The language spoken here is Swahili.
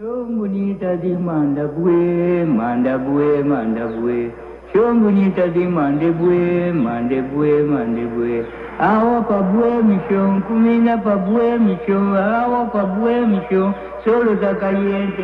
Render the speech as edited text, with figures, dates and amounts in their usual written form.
Shongunita di mandabue, mandabue, mandabue. Shongunita di mandebue, mandebue, mandebue. Awa pabue mission, kumina pabue mission, awa pabue mission, solo da caliente.